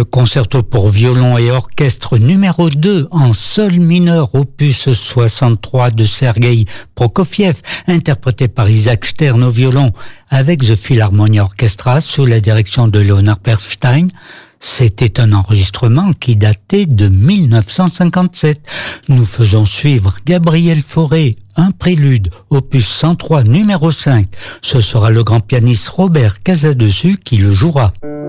Le concerto pour violon et orchestre numéro 2 en sol mineur opus 63 de Sergueï Prokofiev, interprété par Isaac Stern au violon avec The Philharmonia Orchestra sous la direction de Leonard Bernstein. C'était un enregistrement qui datait de 1957. Nous faisons suivre Gabriel Fauré, un prélude, opus 103 numéro 5. Ce sera le grand pianiste Robert Casadessus qui le jouera.